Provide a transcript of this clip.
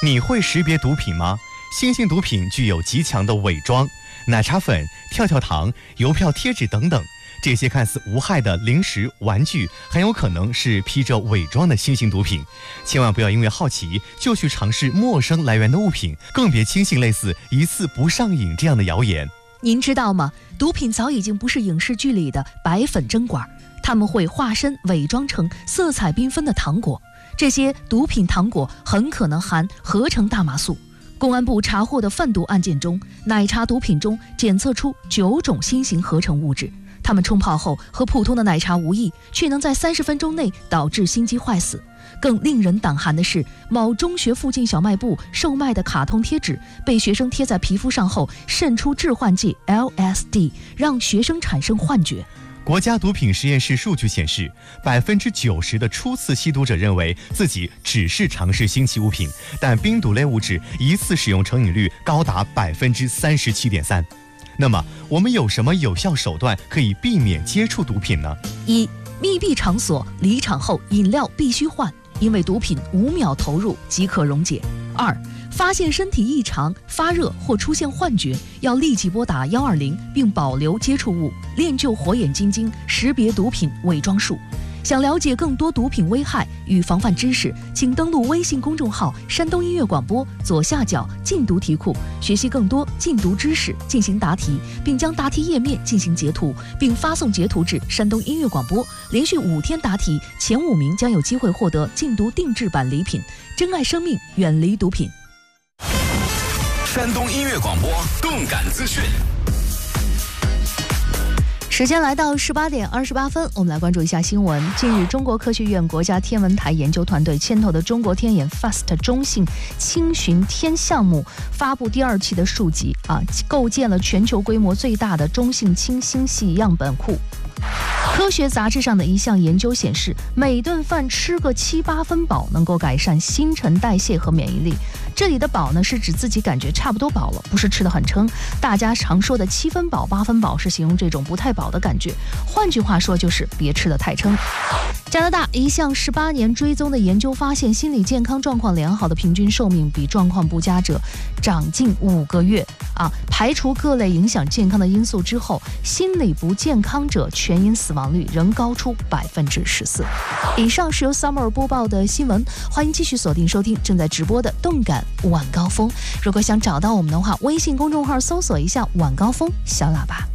你会识别毒品吗？新型毒品具有极强的伪装，奶茶粉、跳跳糖、邮票贴纸等等，这些看似无害的零食、玩具，很有可能是披着伪装的新型毒品。千万不要因为好奇就去尝试陌生来源的物品，更别轻信类似一次不上瘾这样的谣言。 您知道吗？毒品早已经不是影视剧里的白粉针管，他们会化身伪装成色彩缤纷的糖果，这些毒品糖果很可能含合成大麻素。公安部查获的贩毒案件中，奶茶毒品中检测出9种新型合成物质，它们冲泡后和普通的奶茶无异，却能在30分钟内导致心肌坏死。更令人胆寒的是，某中学附近小卖部售卖的卡通贴纸被学生贴在皮肤上后渗出致幻剂 LSD， 让学生产生幻觉。 国家毒品实验室数据显示，90%的初次吸毒者认为自己只是尝试新奇物品，但冰毒类物质一次使用成瘾率高达37.3%。那么，我们有什么有效手段可以避免接触毒品呢 ？1. 密闭场所，离场后饮料必须换，因为毒品5秒投入即可溶解。2. 发现身体异常、发热或出现幻觉，要立即拨打120，并保留接触物，练就火眼金睛识别毒品伪装术。想了解更多毒品危害与防范知识，请登录微信公众号山东音乐广播左下角禁毒题库，学习更多禁毒知识，进行答题，并将答题页面进行截图，并发送截图至山东音乐广播。连续5天答题，前5名将有机会获得禁毒定制版礼品。珍爱生命，远离毒品。 山东音乐广播动感资讯。 时间来到18点28分，我们来关注一下新闻。近日，中国科学院国家天文台研究团队牵头的中国天眼 FAST 中性轻巡天项目发布第2期的数集构建了全球规模最大的中性轻星系样本库。科学杂志上的一项研究显示，每顿饭吃个7、8分饱能够改善新陈代谢和免疫力。这里的饱呢，是指自己感觉差不多饱了，不是吃得很撑。大家常说的7分饱、8分饱是形容这种不太饱的感觉，换句话说就是别吃得太撑。加拿大一项18年追踪的研究发现，心理健康状况良好的平均寿命比状况不佳者长近5个月排除各类影响健康的因素之后，心理不健康者全因死亡率仍高出14%。以上是由 Summer 播报的新闻，欢迎继续锁定收听正在直播的动感晚高峰。如果想找到我们的话，微信公众号搜索一下晚高峰小喇叭。